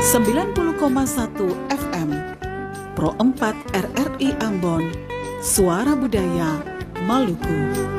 90,1 FM Pro 4 RRI Ambon, Suara Budaya Maluku.